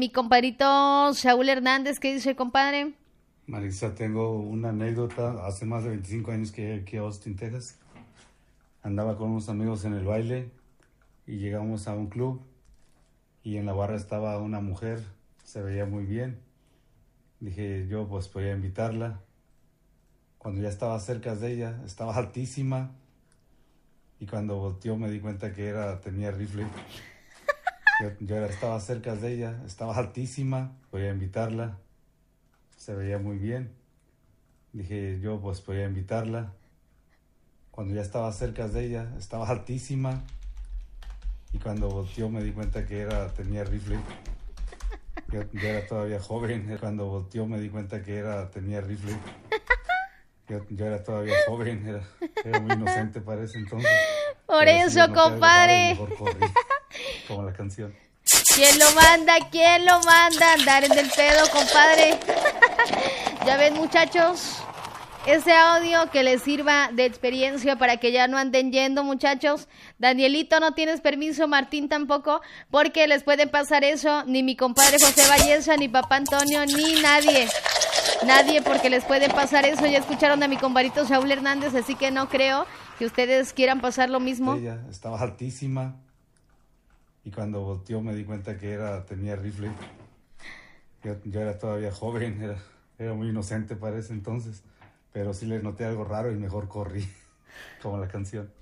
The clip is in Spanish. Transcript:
Mi compadrito Saúl Hernández, ¿qué dice, compadre? Marisa, tengo una anécdota. Hace más de 25 años que llegué aquí a Austin, Texas. Andaba con unos amigos en el baile y llegamos a un club y en la barra estaba una mujer, se veía muy bien. Dije yo pues voy a invitarla. Cuando ya estaba cerca de ella, estaba altísima y cuando volteó me di cuenta que tenía rifle. Estaba cerca de ella, estaba altísima, voy a invitarla. Se veía muy bien. Dije yo pues voy a invitarla. Cuando ya estaba cerca de ella, estaba altísima y cuando volteó me di cuenta que tenía rifle. Yo era todavía joven. Cuando volteó me di cuenta que tenía rifle. Yo era todavía joven, era muy inocente para ese entonces. Por Pero sí les eso, noté algo raro y compadre. mejor corrí, como la canción. ¿Quién lo manda? ¿Quién lo manda a andar en el pedo, compadre? Ya ven, muchachos, ese audio que les sirva de experiencia para que ya no anden yendo, muchachos. Danielito, no tienes permiso, Martín tampoco, porque les puede pasar eso, ni mi compadre José Valleza, ni papá Antonio, ni nadie. Nadie, porque les puede pasar eso. Ya escucharon a mi compadrito Saúl Hernández, así que no creo que ustedes quieran pasar lo mismo. Ella estaba altísima y cuando volteó me di cuenta que tenía rifle. Yo era todavía joven, era muy inocente para ese entonces. Pero sí les noté algo raro y mejor corrí, como la canción.